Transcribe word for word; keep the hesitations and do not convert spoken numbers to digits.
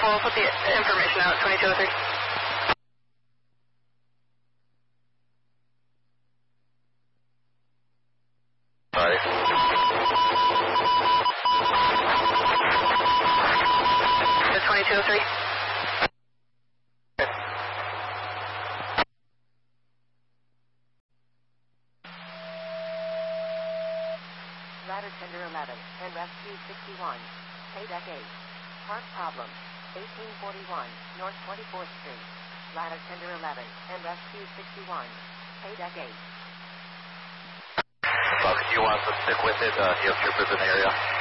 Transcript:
we'll put the information out, twenty-two oh three. Sorry. The twenty-two oh three. Ladder Tender eleven and Rescue sixty-one. Paydeck eight. Park problem. eighteen forty-one North twenty-fourth Street. Ladder Tender eleven and Rescue sixty-one. Paydeck eight. Buck, do you want us to stick with it? Uh, do you have troopers in the area?